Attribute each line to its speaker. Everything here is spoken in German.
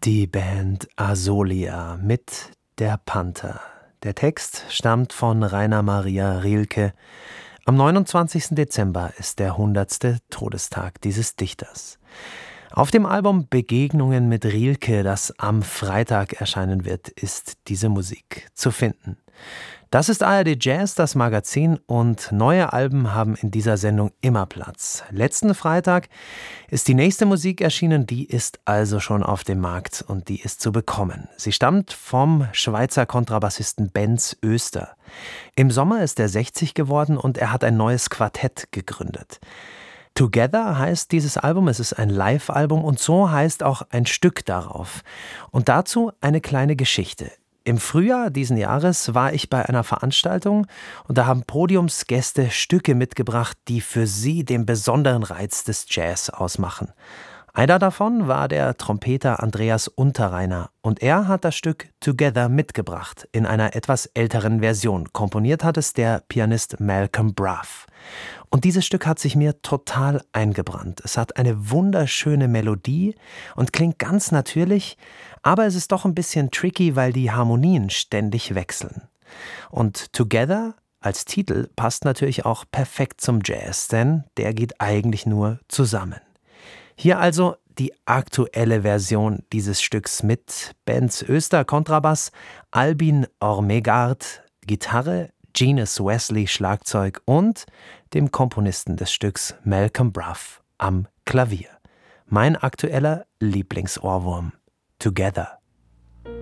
Speaker 1: Die Band Asolia mit Der Panther. Der Text stammt von Rainer Maria Rilke. Am 29. Dezember ist der 100. Todestag dieses Dichters. Auf dem Album Begegnungen mit Rilke, das am Freitag erscheinen wird, ist diese Musik zu finden. Das ist ARD Jazz, das Magazin, und neue Alben haben in dieser Sendung immer Platz. Letzten Freitag ist die nächste Musik erschienen, die ist also schon auf dem Markt und die ist zu bekommen. Sie stammt vom Schweizer Kontrabassisten Benz Oester. Im Sommer ist er 60 geworden und er hat ein neues Quartett gegründet. Together heißt dieses Album, es ist ein Live-Album und so heißt auch ein Stück darauf. Und dazu eine kleine Geschichte. Im Frühjahr diesen Jahres war ich bei einer Veranstaltung und da haben Podiumsgäste Stücke mitgebracht, die für sie den besonderen Reiz des Jazz ausmachen. Einer davon war der Trompeter Andreas Unterreiner und er hat das Stück Together mitgebracht, in einer etwas älteren Version. Komponiert hat es der Pianist Malcolm Bruff. Und dieses Stück hat sich mir total eingebrannt. Es hat eine wunderschöne Melodie und klingt ganz natürlich, aber es ist doch ein bisschen tricky, weil die Harmonien ständig wechseln. Und Together als Titel passt natürlich auch perfekt zum Jazz, denn der geht eigentlich nur zusammen. Hier also die aktuelle Version dieses Stücks mit Benz Oester Kontrabass, Albin Ormegard Gitarre, Genius Wesley Schlagzeug und dem Komponisten des Stücks Malcolm Bruff am Klavier. Mein aktueller Lieblingsohrwurm, Together.